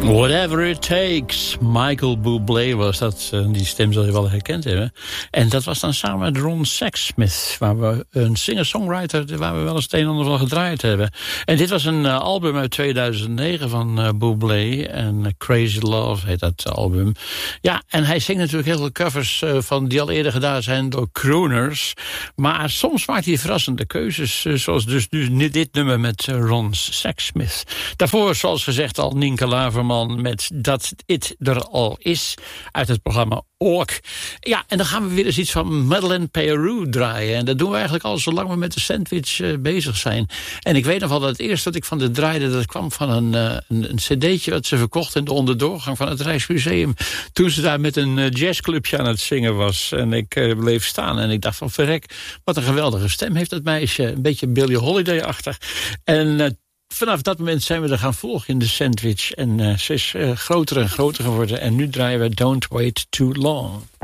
Whatever It Takes. Michael Bublé was dat. Die stem zal je wel herkend hebben. En dat was dan samen met Ron Sexsmith. Waar we een singer-songwriter, waar we wel eens het een en ander van gedraaid hebben. En dit was een album uit 2009 van Bublé. En Crazy Love heet dat album. Ja, en hij zingt natuurlijk heel veel covers van die al eerder gedaan zijn door crooners. Maar soms maakt hij verrassende keuzes. Zoals dus nu dit nummer met Ron Sexsmith. Daarvoor, zoals gezegd, al Nienke Laverman met Dat It Er Al Is uit het programma Ork. Ja, en dan gaan we weer eens iets van Madeleine Peru draaien. En dat doen we eigenlijk al zolang we met de sandwich bezig zijn. En ik weet nog wel dat het eerste dat ik van de draaide, dat kwam van een cd'tje wat ze verkocht in de onderdoorgang van het Rijksmuseum. Toen ze daar met een jazzclubje aan het zingen was. En ik bleef staan en ik dacht van verrek, wat een geweldige stem heeft dat meisje. Een beetje Billie Holiday-achtig. En vanaf dat moment zijn we er gaan volgen in de sandwich. En ze is groter en groter geworden. En nu draaien we Don't Wait Too Long.